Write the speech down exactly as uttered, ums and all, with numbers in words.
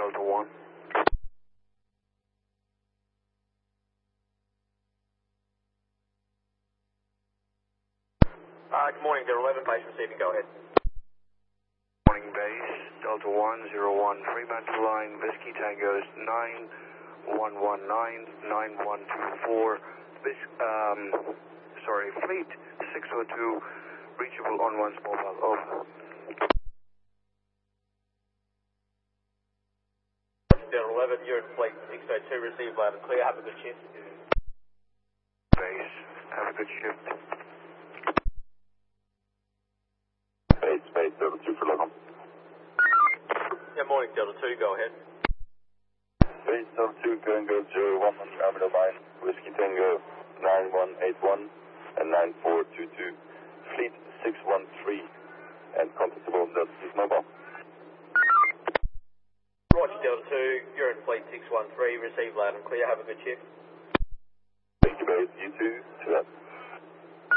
Delta one. Uh, good morning, Delta eleven, base receiving, go ahead. Morning base, Delta one zero one, Fremantle line, Whiskey Tango's nine one one nine nine one two four, this, um, sorry, Fleet six oh two, reachable on one's mobile, over. Delta eleven, you're in Fleet six oh two, receive loud and clear, have a good shift. Base, have a good shift. Base, base, Delta two for local. Yeah, morning, Delta two, go ahead. Base, Delta two, go and go zero one on terminal line, Whiskey Tango nine one eight one and nine four two two, Fleet six one three, and contactable Delta two's mobile. Roger, Delta two, you're in Fleet six one three, receive loud and clear, have a good shift. Thank you, base, you too.